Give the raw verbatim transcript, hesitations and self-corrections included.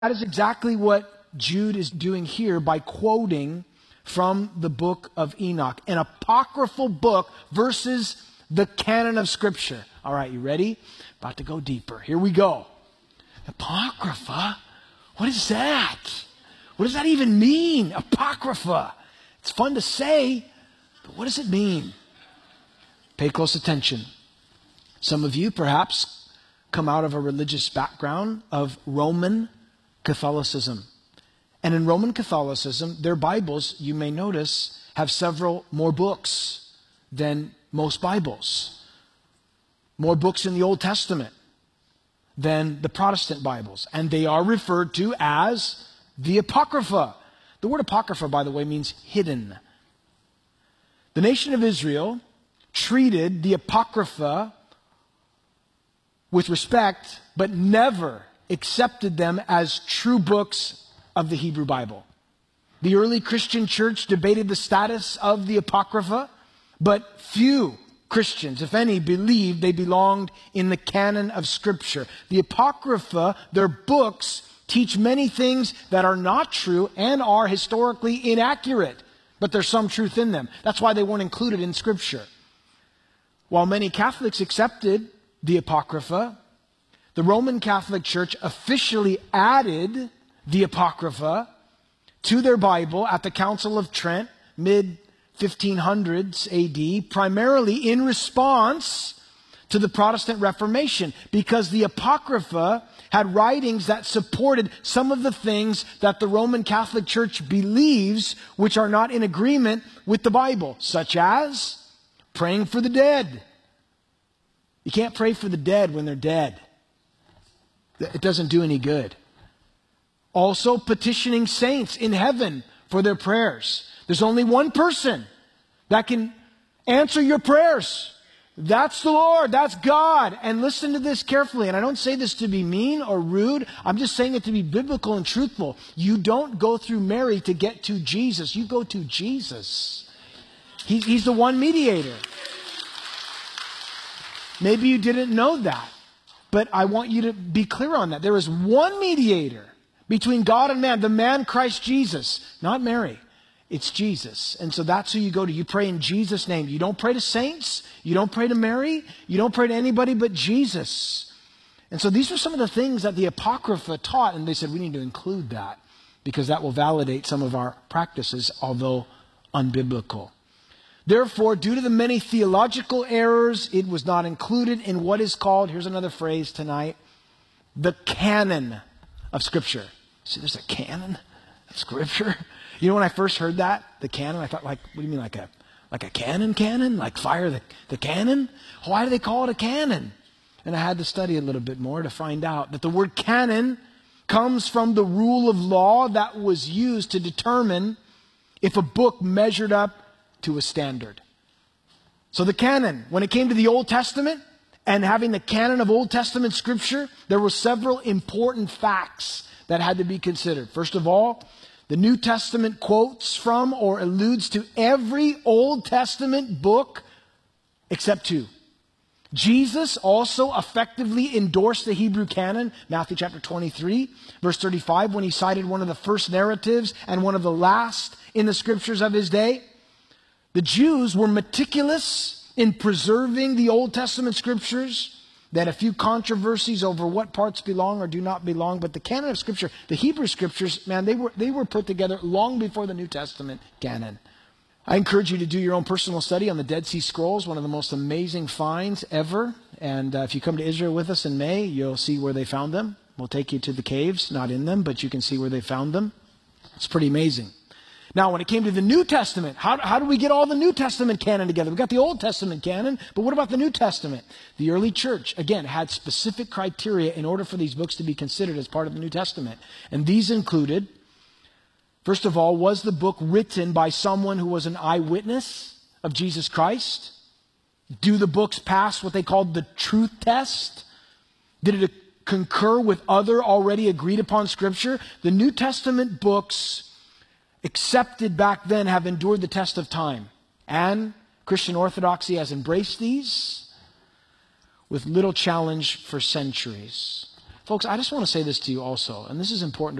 That is exactly what Jude is doing here by quoting from the book of Enoch, an apocryphal book versus the canon of Scripture. All right, you ready? About to go deeper. Here we go. Apocrypha? What is that? What does that even mean? Apocrypha. It's fun to say, but what does it mean? Pay close attention. Some of you perhaps come out of a religious background of Roman Catholicism. And in Roman Catholicism, their Bibles, you may notice, have several more books than most Bibles. More books in the Old Testament than the Protestant Bibles. And they are referred to as the Apocrypha. The word Apocrypha, by the way, means hidden. The nation of Israel treated the Apocrypha with respect, but never accepted them as true books of the Hebrew Bible. The early Christian church debated the status of the Apocrypha, but few Christians, if any, believed they belonged in the canon of Scripture. The Apocrypha, their books, teach many things that are not true and are historically inaccurate, but there's some truth in them. That's why they weren't included in Scripture. While many Catholics accepted the Apocrypha, the Roman Catholic Church officially added the Apocrypha to their Bible at the Council of Trent, mid fifteen hundreds A D, primarily in response to the Protestant Reformation, because the Apocrypha had writings that supported some of the things that the Roman Catholic Church believes, which are not in agreement with the Bible, such as praying for the dead. You can't pray for the dead when they're dead. It doesn't do any good. Also, petitioning saints in heaven for their prayers. There's only one person that can answer your prayers. That's the Lord. That's God. And listen to this carefully. And I don't say this to be mean or rude. I'm just saying it to be biblical and truthful. You don't go through Mary to get to Jesus. You go to Jesus. He, he's the one mediator. Maybe you didn't know that. But I want you to be clear on that. There is one mediator between God and man, the man Christ Jesus, not Mary. It's Jesus. And so that's who you go to. You pray in Jesus' name. You don't pray to saints. You don't pray to Mary. You don't pray to anybody but Jesus. And so these were some of the things that the Apocrypha taught. And they said we need to include that because that will validate some of our practices, although unbiblical. Therefore, due to the many theological errors, it was not included in what is called, here's another phrase tonight, the canon of Scripture. See, there's a canon of Scripture. You know, when I first heard that, the canon, I thought, like, what do you mean, like a like a cannon cannon? Like fire the, the cannon? Why do they call it a canon? And I had to study a little bit more to find out that the word canon comes from the rule of law that was used to determine if a book measured up to a standard. So the canon, when it came to the Old Testament and having the canon of Old Testament Scripture, there were several important facts that had to be considered. First of all, the New Testament quotes from or alludes to every Old Testament book except two. Jesus also effectively endorsed the Hebrew canon, Matthew chapter twenty-three, verse thirty-five, when he cited one of the first narratives and one of the last in the Scriptures of his day. The Jews were meticulous in preserving the Old Testament Scriptures. They had a few controversies over what parts belong or do not belong. But the canon of Scripture, the Hebrew Scriptures, man, they were, they were put together long before the New Testament canon. I encourage you to do your own personal study on the Dead Sea Scrolls, one of the most amazing finds ever. And uh, if you come to Israel with us in May, you'll see where they found them. We'll take you to the caves, not in them, but you can see where they found them. It's pretty amazing. Now, when it came to the New Testament, how, how do we get all the New Testament canon together? We've got the Old Testament canon, but what about the New Testament? The early church, again, had specific criteria in order for these books to be considered as part of the New Testament. And these included, first of all, was the book written by someone who was an eyewitness of Jesus Christ? Do the books pass what they called the truth test? Did it concur with other already agreed upon Scripture? The New Testament books accepted back then have endured the test of time. And Christian orthodoxy has embraced these with little challenge for centuries. Folks, I just want to say this to you also, and this is important